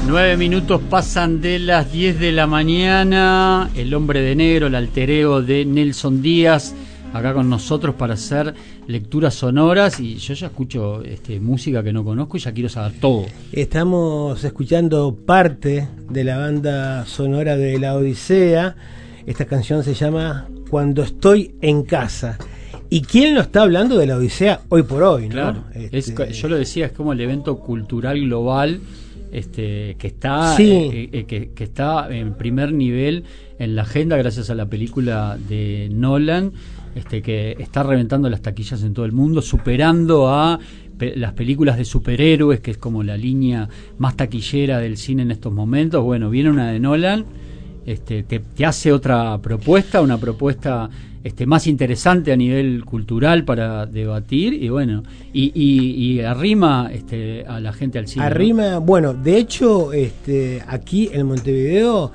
9 minutos pasan de las 10 de la mañana. El hombre de negro, el alter ego de Nelson Díaz, acá con nosotros para hacer lecturas sonoras. Y yo ya escucho música que no conozco y ya quiero saber todo. Estamos escuchando parte de la banda sonora de La Odisea. Esta canción se llama Cuando estoy en casa. ¿Y quién lo está hablando de La Odisea hoy por hoy, no? Claro, yo lo decía, es como el evento cultural global que está sí. que está en primer nivel en la agenda gracias a la película de Nolan, que está reventando las taquillas en todo el mundo, superando a las películas de superhéroes, que es como la línea más taquillera del cine en estos momentos. Bueno, viene una de Nolan, te hace otra propuesta, una propuesta más interesante a nivel cultural para debatir, y bueno, y arrima a la gente al cine. Arrima, ¿no? Bueno, de hecho, aquí en Montevideo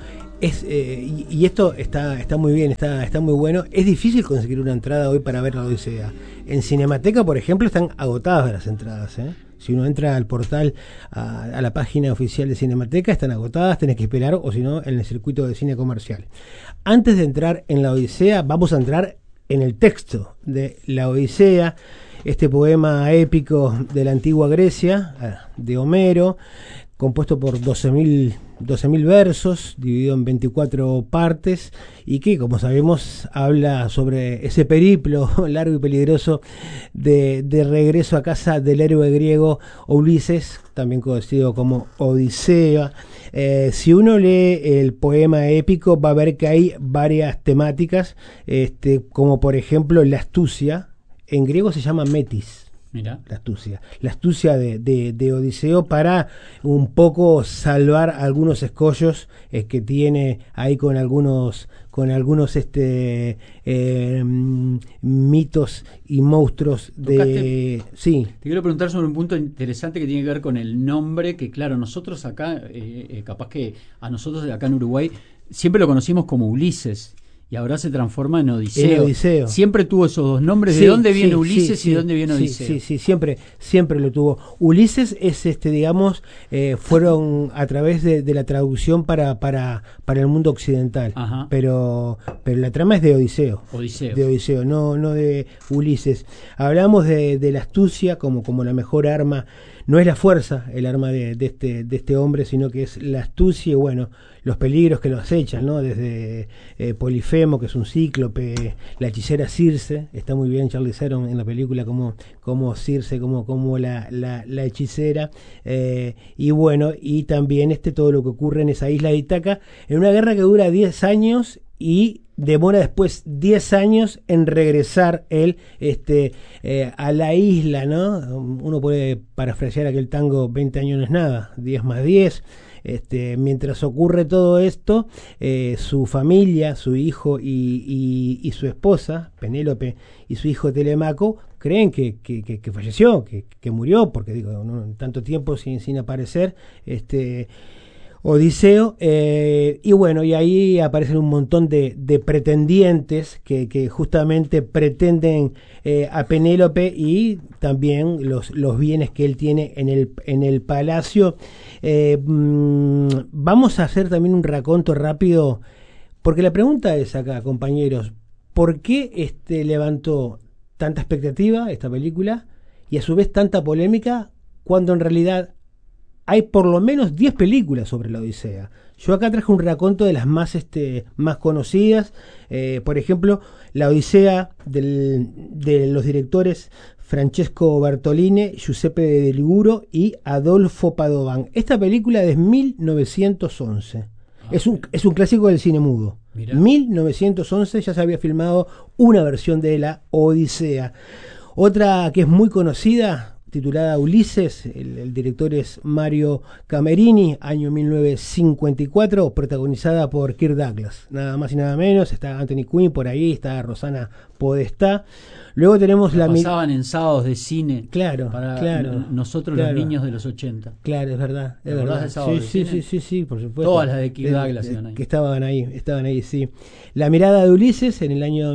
y esto está muy bien, está muy bueno. Es difícil conseguir una entrada hoy para ver La Odisea. En Cinemateca, por ejemplo, están agotadas las entradas, ¿eh? Si uno entra al portal, a la página oficial de Cinemateca, están agotadas, tenés que esperar, o si no, en el circuito de cine comercial. Antes de entrar en La Odisea, vamos a entrar en el texto de La Odisea, este poema épico de la antigua Grecia, de Homero, compuesto por 12.000 versos, dividido en 24 partes, y que, como sabemos, habla sobre ese periplo largo y peligroso de regreso a casa del héroe griego Ulises, también conocido como Odisea. Si uno lee el poema épico, va a ver que hay varias temáticas, como por ejemplo la astucia. En griego se llama metis. Mira. La astucia de Odiseo para un poco salvar algunos escollos que tiene ahí con algunos mitos y monstruos de... Sí. Te quiero preguntar sobre un punto interesante que tiene que ver con el nombre, que claro, nosotros acá, capaz que a nosotros de acá en Uruguay, siempre lo conocimos como Ulises. Y ahora se transforma en Odiseo. Siempre tuvo esos dos nombres. ¿De dónde viene Ulises y de dónde viene Odiseo? Sí, siempre lo tuvo. Ulises es, digamos, fueron a través de la traducción para el mundo occidental. Ajá. Pero la trama es de Odiseo. De Odiseo, no de Ulises. Hablamos de la astucia como la mejor arma. No es la fuerza el arma de este hombre, sino que es la astucia y, bueno, los peligros que lo acechan, ¿no? Desde Polifemo, que es un cíclope, la hechicera Circe, está muy bien Charlize Theron en la película como Circe, como la hechicera, y bueno, y también todo lo que ocurre en esa isla de Ítaca, en una guerra que dura 10 años y demora después 10 años en regresar él a la isla, ¿no? Uno puede parafrasear aquel tango 20 años no es nada, 10 más 10. Mientras ocurre todo esto, su familia, su hijo y su esposa, Penélope, y su hijo Telemaco, creen que falleció, que murió, porque digo, no, tanto tiempo sin aparecer, Odiseo, y bueno, y ahí aparecen un montón de pretendientes que justamente pretenden a Penélope y también los bienes que él tiene en el palacio. Vamos a hacer también un raconto rápido, porque la pregunta es acá, compañeros, ¿por qué levantó tanta expectativa esta película y a su vez tanta polémica cuando en realidad hay por lo menos 10 películas sobre la Odisea? Yo acá traje un raconto de las más conocidas. Por ejemplo, la Odisea de los directores Francesco Bertolini, Giuseppe De Liguro y Adolfo Padovan. Esta película es de 1911. Es un clásico del cine mudo. Mirá. 1911 ya se había filmado una versión de la Odisea. Otra que es muy conocida, titulada Ulises, el director es Mario Camerini, año 1954, protagonizada por Kirk Douglas, nada más y nada menos. Está Anthony Quinn por ahí, está Rosana Podestá. Luego tenemos pasaban en sábados de cine. Claro, nosotros los niños de los 80. Claro, es verdad. Sí, por supuesto. Todas las de Kirk Douglas iban ahí. Que estaban ahí, sí. La mirada de Ulises, en el año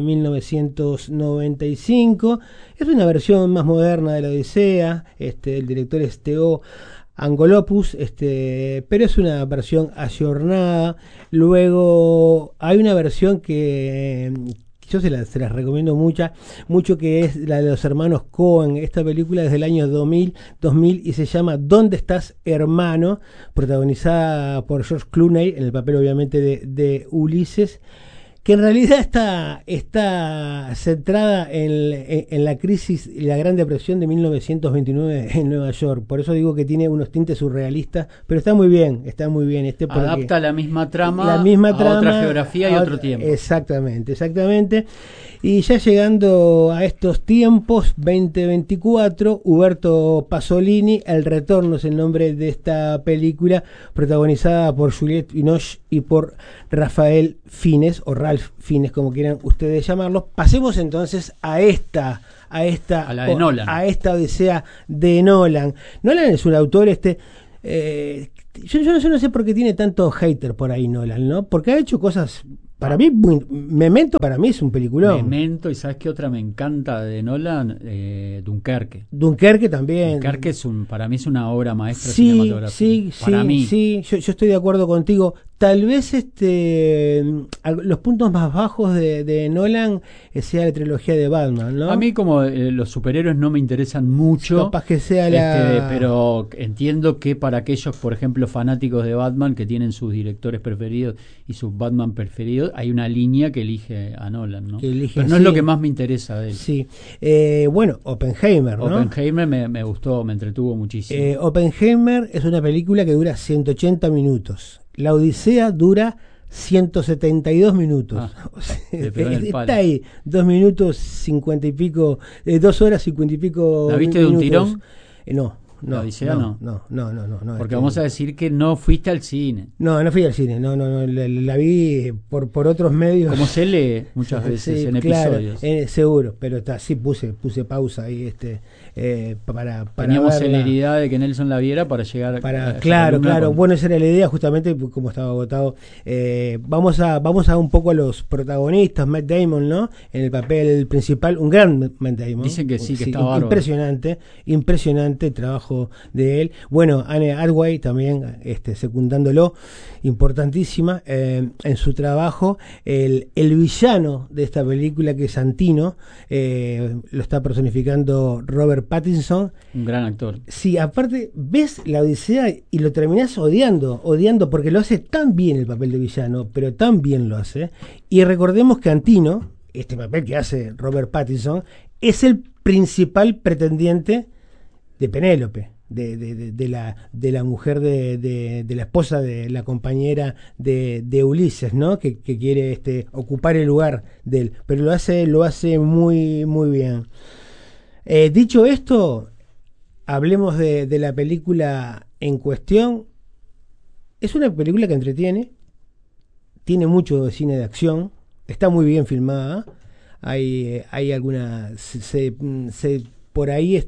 1995, es una versión más moderna de la Odisea. El director es Teo Angolopus, pero es una versión ayornada. Luego hay una versión que yo se las recomiendo mucho, que es la de los hermanos Coen. Esta película es del año 2000 y se llama ¿Dónde estás, hermano?, protagonizada por George Clooney en el papel obviamente de Ulises, que en realidad está centrada en la crisis y la Gran Depresión de 1929 en Nueva York. Por eso digo que tiene unos tintes surrealistas, pero está muy bien. Adapta la misma trama a otra geografía y otro tiempo. Exactamente. Y ya llegando a estos tiempos, 2024, Huberto Pasolini, El Retorno es el nombre de esta película, protagonizada por Juliette Binoche y por Rafael Fiennes, o Ralph Fiennes, como quieran ustedes llamarlo. Pasemos entonces a la de Nolan. A esta odisea de Nolan. Nolan es un autor yo no sé por qué tiene tanto hater por ahí Nolan, ¿no? Porque ha hecho cosas. Para mí, Memento para mí es un peliculón. Memento, y ¿sabes qué otra me encanta de Nolan? Dunkerque. Dunkerque también. Dunkerque para mí es una obra maestra cinematográfica. Sí, yo estoy de acuerdo contigo. Tal vez los puntos más bajos de Nolan sea la trilogía de Batman, ¿no? A mí como los superhéroes no me interesan mucho. Capaz que sea pero entiendo que para aquellos, por ejemplo, fanáticos de Batman, que tienen sus directores preferidos y sus Batman preferidos, hay una línea que elige a Nolan, ¿no? Pero no es lo que más me interesa de él. Sí. Bueno, Oppenheimer, ¿no? Oppenheimer me gustó, me entretuvo muchísimo. Oppenheimer es una película que dura 180 minuos. La Odisea dura 172 minutos. O sea, está ahí, 2 minutos 50 y pico, 2 horas 50 y pico. ¿La viste minutos. De un tirón? No. ¿La Odisea no? No. Porque vamos a decir que no fuiste al cine. No fui al cine, la vi por otros medios. Como se lee muchas veces en episodios. Seguro, pero sí puse pausa ahí para teníamos verla. celeridad de que Nelson la viera para llegar claro, bueno, esa era la idea, justamente como estaba agotado. Vamos a un poco a los protagonistas. Matt Damon, ¿no? En el papel principal, un gran Matt Damon. Dicen que sí, que está bárbaro. Impresionante trabajo de él. Bueno, Anne Hathaway también secundándolo, importantísima en su trabajo. El villano de esta película, que es Santino, lo está personificando Robert Pattinson, un gran actor. Sí, aparte ves la Odisea y lo terminás odiando porque lo hace tan bien el papel de villano, pero tan bien lo hace. Y recordemos que Antino, este papel que hace Robert Pattinson, es el principal pretendiente de Penélope, de la mujer de la esposa de la compañera de Ulises, ¿no? Que quiere ocupar el lugar de él, pero lo hace muy muy bien. Dicho esto, hablemos de la película en cuestión. Es una película que entretiene, tiene mucho cine de acción, está muy bien filmada. Hay alguna por ahí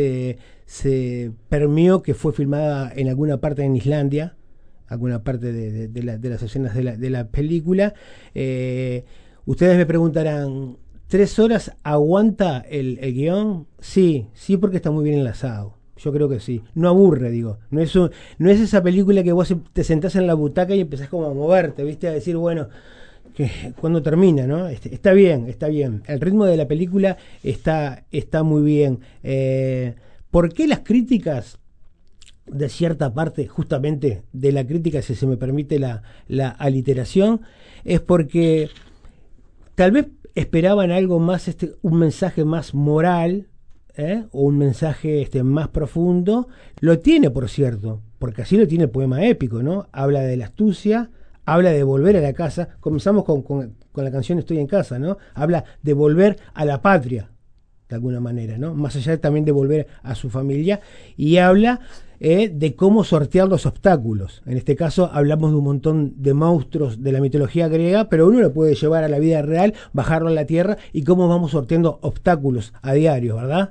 se permeó que fue filmada en alguna parte en Islandia, alguna parte de las escenas de la película. Ustedes me preguntarán, ¿3 horas aguanta el guión? Sí, porque está muy bien enlazado. Yo creo que sí. No aburre, digo. No es esa película que vos te sentás en la butaca y empezás como a moverte, ¿viste? A decir, bueno, cuando termina, ¿no? Está bien. El ritmo de la película está muy bien. ¿Por qué las críticas de cierta parte, justamente de la crítica, si se me permite la aliteración, es porque tal vez esperaban algo más, un mensaje más moral, o un mensaje más profundo? Lo tiene, por cierto, porque así lo tiene el poema épico, ¿no? Habla de la astucia, habla de volver a la casa. Comenzamos con la canción Estoy en casa, ¿no? Habla de volver a la patria, de alguna manera, ¿no? Más allá también de volver a su familia, y habla de cómo sortear los obstáculos. En este caso hablamos de un montón de monstruos de la mitología griega, pero uno lo puede llevar a la vida real, bajarlo a la tierra, y cómo vamos sorteando obstáculos a diario, ¿verdad?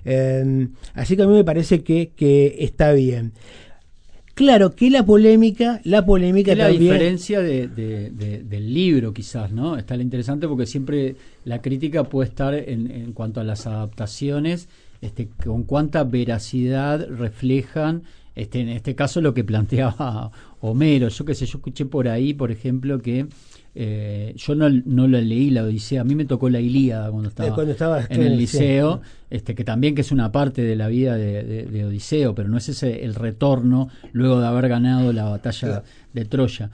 Así que a mí me parece que está bien. Claro que la polémica es la también. Diferencia del libro, quizás, ¿no? Está interesante porque siempre la crítica puede estar en cuanto a las adaptaciones, con cuánta veracidad reflejan en este caso lo que planteaba Homero. Yo qué sé, yo escuché por ahí, por ejemplo, que yo no la leí la Odisea, a mí me tocó la Ilíada cuando estaba en el liceo, que también que es una parte de la vida de Odiseo, pero no es ese el retorno luego de haber ganado la batalla de Troya.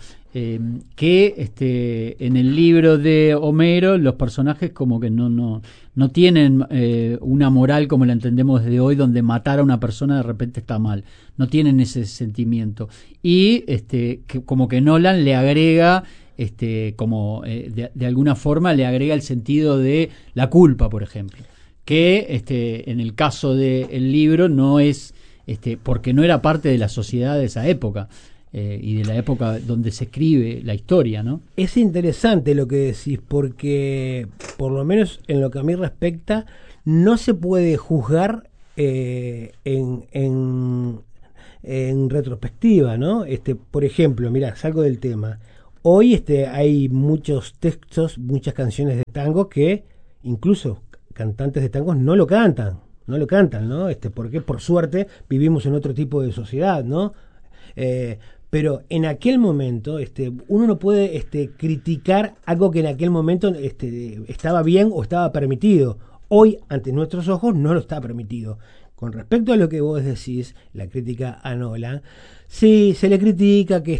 Que en el libro de Homero los personajes como que no tienen una moral como la entendemos desde hoy, donde matar a una persona de repente está mal, no tienen ese sentimiento, y que como que Nolan le agrega de alguna forma le agrega el sentido de la culpa, por ejemplo, que en el caso del libro no es porque no era parte de la sociedad de esa época. Y de la época donde se escribe la historia, ¿no? Es interesante lo que decís, porque por lo menos en lo que a mí respecta, no se puede juzgar en retrospectiva, ¿no? Por ejemplo, mirá, salgo del tema. Hoy hay muchos textos, muchas canciones de tango que incluso cantantes de tangos no lo cantan, ¿no? Porque por suerte vivimos en otro tipo de sociedad, ¿no? Pero en aquel momento uno no puede criticar algo que en aquel momento estaba bien o estaba permitido. Hoy, ante nuestros ojos, no lo está permitido. Con respecto a lo que vos decís, la crítica a Nolan, sí, se le critica que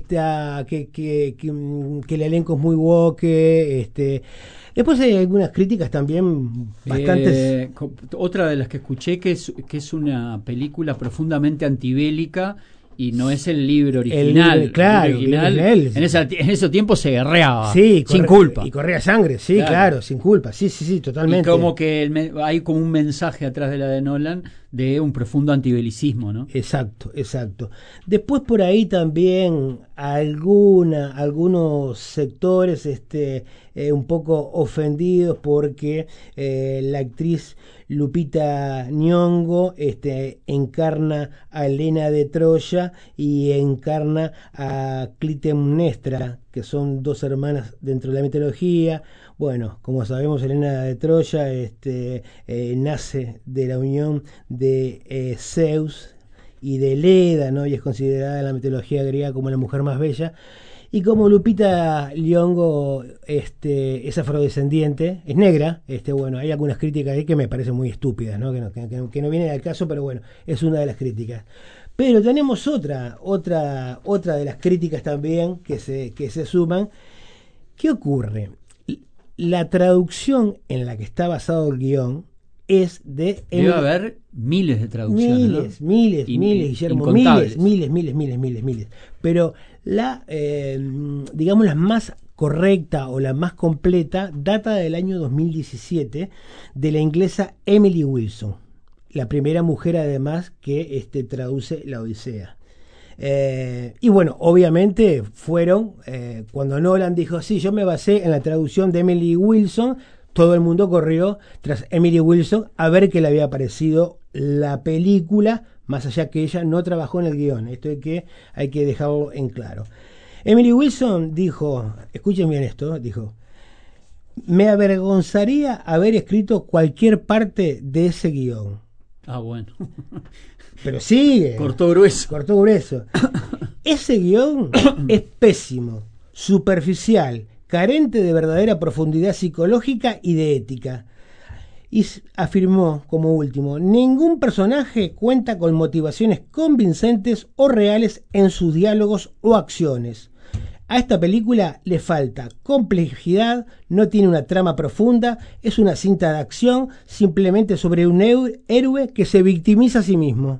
el elenco es muy woke. Después hay algunas críticas también bastantes. Otra de las que escuché que es una película profundamente antibélica. Y no es el libro original. Claro, el libro original, en ese tiempo se guerreaba, sin culpa. Y corría sangre, sí, claro, sin culpa. Sí, totalmente. Y como que hay como un mensaje atrás de la de Nolan de un profundo antibelicismo, ¿no? Exacto. Después por ahí también algunos sectores un poco ofendidos porque la actriz Lupita Nyong'o encarna a Helena de Troya y encarna a Clitemnestra, que son dos hermanas dentro de la mitología. Bueno, como sabemos, Helena de Troya nace de la unión de Zeus y de Leda, ¿no? Y es considerada en la mitología griega como la mujer más bella. Y como Lupita Nyong'o es afrodescendiente, es negra, bueno, hay algunas críticas ahí que me parecen muy estúpidas, ¿no? Que no vienen al caso, pero bueno, es una de las críticas. Pero tenemos otra de las críticas también que se suman. ¿Qué ocurre? La traducción en la que está basado el guión es de... Debe haber miles de traducciones. Miles, Guillermo, miles. Pero digamos, la más correcta o la más completa data del año 2017 de la inglesa Emily Wilson, la primera mujer además que traduce la Odisea. Y bueno, obviamente cuando Nolan dijo, sí, yo me basé en la traducción de Emily Wilson, todo el mundo corrió tras Emily Wilson a ver qué le había parecido la película, más allá que ella no trabajó en el guión. Esto hay que dejarlo en claro. Emily Wilson dijo, escuchen bien esto, dijo: me avergonzaría haber escrito cualquier parte de ese guión. Ah, bueno. Pero sigue. Cortó grueso. Ese guión es pésimo, superficial, carente de verdadera profundidad psicológica y de ética. Y afirmó, como último, ningún personaje cuenta con motivaciones convincentes o reales en sus diálogos o acciones. A esta película le falta complejidad, no tiene una trama profunda, es una cinta de acción simplemente sobre un héroe que se victimiza a sí mismo.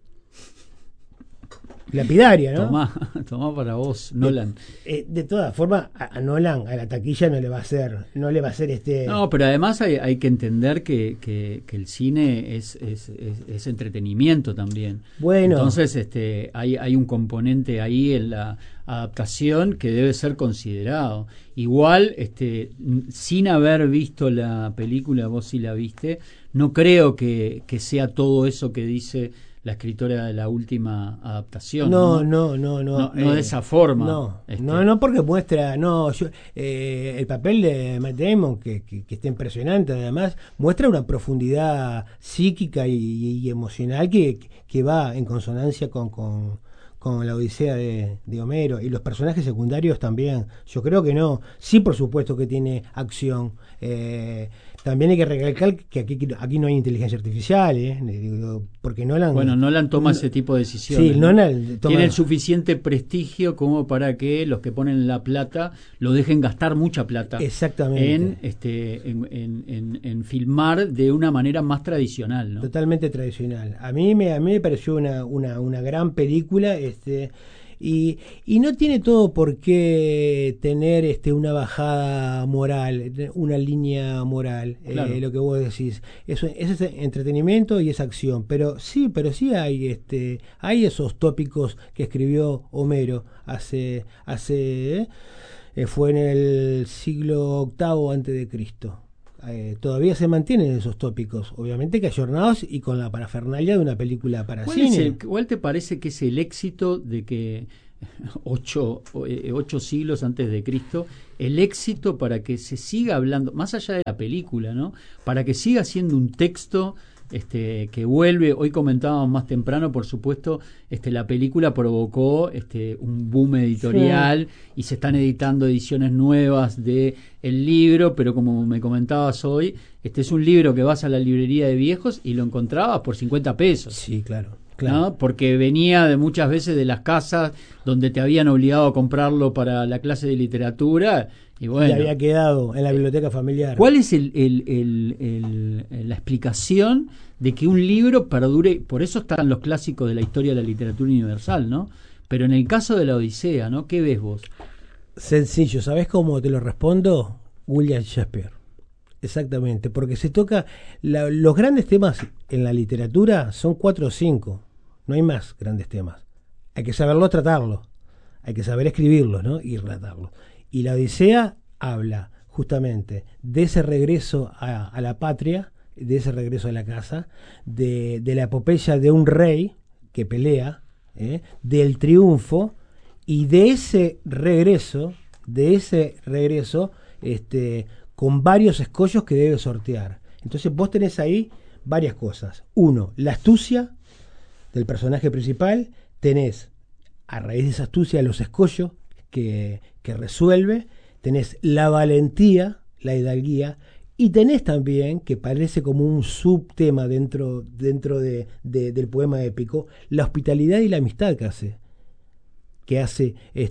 Lapidaria, ¿no? Tomá para vos, Nolan. De todas formas, a Nolan, a la taquilla no le va a hacer No, pero además hay que entender que el cine es entretenimiento también. Bueno. Entonces hay un componente ahí en la adaptación que debe ser considerado. Igual, sin haber visto la película, vos sí la viste, no creo que sea todo eso que dice la escritora de la última adaptación. No, No de esa forma. No, porque muestra, el papel de Matt Damon, que está impresionante, además, muestra una profundidad psíquica y emocional que va en consonancia con la Odisea de Homero, y los personajes secundarios también. Yo creo que no. Sí, por supuesto que tiene acción. También hay que recalcar que aquí no hay inteligencia artificial, porque Nolan toma ese tipo de decisiones. Sí, Nolan tiene el suficiente prestigio como para que los que ponen la plata lo dejen gastar mucha plata. Exactamente. En filmar de una manera más tradicional, ¿no? Totalmente tradicional. A mí me pareció una gran película, y no tiene todo por qué tener una bajada moral, una línea moral, claro. Lo que vos decís. Eso es entretenimiento y es acción, pero sí hay esos tópicos que escribió Homero fue en el siglo VIII antes de Cristo. Todavía se mantienen esos tópicos, obviamente que ayornados y con la parafernalia de una película para cine. ¿Cuál te parece que es el éxito de que 8 siglos antes de Cristo, el éxito para que se siga hablando, más allá de la película, ¿no? Para que siga siendo un texto que vuelve? Hoy comentábamos más temprano, por supuesto, la película provocó un boom editorial, sí, y se están editando ediciones nuevas de el libro, pero como me comentabas hoy, es un libro que vas a la librería de viejos y lo encontrabas por 50 pesos. Sí, claro. ¿No? Porque venía de muchas veces de las casas donde te habían obligado a comprarlo para la clase de literatura, y bueno, y había quedado en la biblioteca familiar. ¿Cuál es la explicación de que un libro perdure? Por eso están los clásicos de la historia de la literatura universal, ¿no? Pero en el caso de la Odisea, ¿no? ¿Qué ves vos? Sencillo, ¿sabés cómo te lo respondo? William Shakespeare. Exactamente, porque se toca los grandes temas en la literatura son 4 o 5, no hay más grandes temas. Hay que saberlo tratarlo, hay que saber escribirlos, ¿no? Y relatarlos. Y la Odisea habla justamente de ese regreso a la patria, de ese regreso a la casa, de la epopeya de un rey que pelea, del triunfo, y de ese regreso, con varios escollos que debe sortear. Entonces vos tenés ahí varias cosas. Uno, la astucia del personaje principal. Tenés, a raíz de esa astucia, los escollos que resuelve. Tenés la valentía, la hidalguía. Y tenés también, que parece como un subtema dentro del poema épico, la hospitalidad y la amistad que hace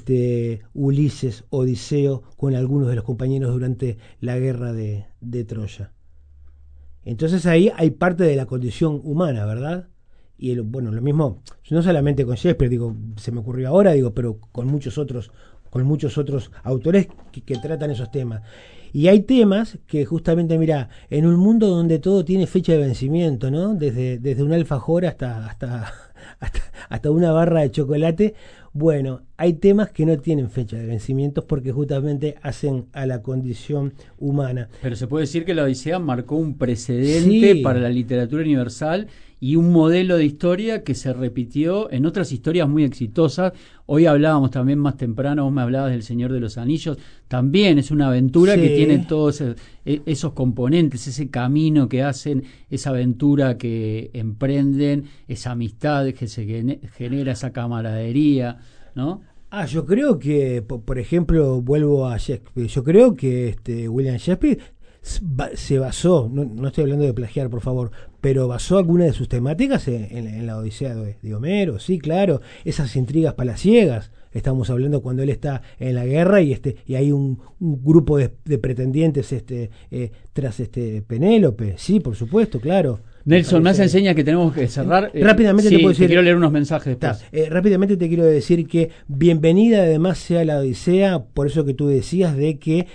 Ulises, Odiseo, con algunos de los compañeros durante la guerra de Troya. Entonces ahí hay parte de la condición humana, ¿verdad? Y lo mismo, no solamente con Shakespeare, se me ocurrió ahora, pero con muchos otros autores que tratan esos temas. Y hay temas que justamente, mirá, en un mundo donde todo tiene fecha de vencimiento, ¿no? Desde un alfajor hasta una barra de chocolate. Bueno, hay temas que no tienen fecha de vencimientos porque justamente hacen a la condición humana. Pero se puede decir que la Odisea marcó un precedente, sí, para la literatura universal y un modelo de historia que se repitió en otras historias muy exitosas. Hoy hablábamos también más temprano, vos me hablabas del Señor de los Anillos. También es una aventura, sí, que tiene todos esos componentes, ese camino que hacen, esa aventura que emprenden, esa amistad que se genera, esa camaradería, ¿no? Yo creo que, por ejemplo, vuelvo a Shakespeare. Yo creo que William Shakespeare se basó, no estoy hablando de plagiar, por favor, pero basó algunas de sus temáticas en la Odisea de Homero. Sí, claro, esas intrigas palaciegas. Estamos hablando cuando él está en la guerra y hay un grupo de pretendientes tras Penélope. Sí, por supuesto, claro. Nelson, me hace enseña que tenemos que cerrar. Rápidamente sí, te puedo decir. Quiero leer unos mensajes después. Rápidamente te quiero decir que bienvenida además sea la Odisea, por eso que tú decías de que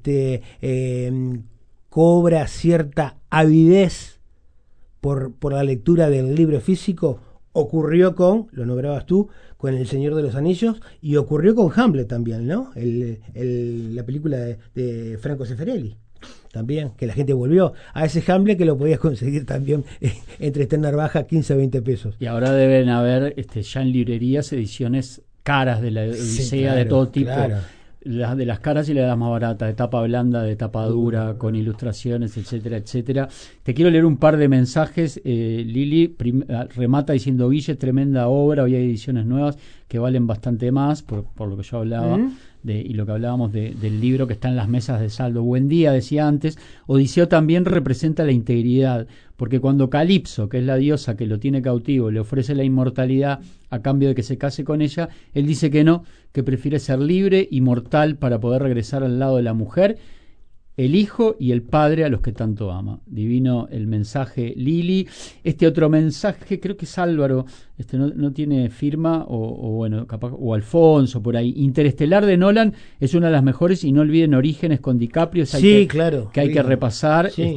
cobra cierta avidez por la lectura del libro físico. Ocurrió lo nombrabas tú, con El Señor de los Anillos, y ocurrió con Hamlet también, ¿no? La película de Franco Zeffirelli. también, que la gente volvió a ese Hamlet que lo podías conseguir también entre Eterna Baja 15 o 20 pesos. Y ahora deben haber ya en librerías ediciones caras de la Odisea, sí, claro, de todo tipo. Claro. De las caras y las más baratas, de tapa blanda, de tapa dura, con ilustraciones, etcétera, etcétera. Te quiero leer un par de mensajes. Lili remata diciendo: Guille, tremenda obra, hoy hay ediciones nuevas que valen bastante más, por lo que yo hablaba, y lo que hablábamos del libro que está en las mesas de saldo. Buen día, decía antes. Odiseo también representa la integridad, porque cuando Calipso, que es la diosa que lo tiene cautivo, le ofrece la inmortalidad a cambio de que se case con ella, él dice que no, que prefiere ser libre y mortal para poder regresar al lado de la mujer, el hijo y el padre a los que tanto ama. Divino el mensaje, Lili. Este otro mensaje, creo que es Álvaro, no tiene firma, o bueno, capaz, o Alfonso, por ahí. Interestelar de Nolan es una de las mejores, y no olviden Orígenes con DiCaprio, sí, claro, que hay que repasar. Sí.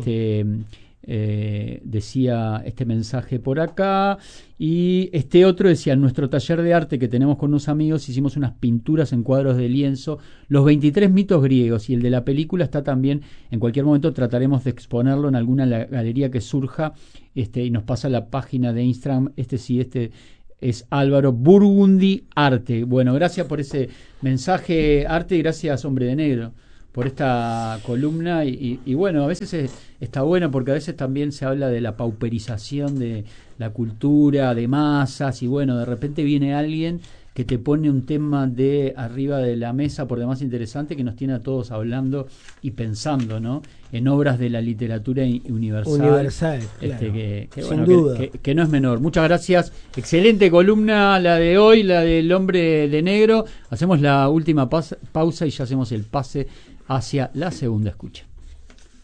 Decía este mensaje por acá, y este otro decía: en nuestro taller de arte que tenemos con unos amigos hicimos unas pinturas en cuadros de lienzo, los 23 mitos griegos, y el de la película está también. En cualquier momento trataremos de exponerlo en alguna galería que surja, y nos pasa la página de Instagram. Este es Álvaro Burgundi Arte. Bueno, gracias por ese mensaje, Arte, y gracias, Hombre de Negro, por esta columna. Y bueno, a veces está bueno, porque a veces también se habla de la pauperización de la cultura de masas, y bueno, de repente viene alguien que te pone un tema de arriba de la mesa, por demás interesante, que nos tiene a todos hablando y pensando, ¿no?, en obras de la literatura universal, claro. Que sin bueno, duda. Que no es menor. Muchas gracias, excelente columna la de hoy, la del Hombre de Negro. Hacemos la última pausa y ya hacemos el pase hacia la segunda escucha.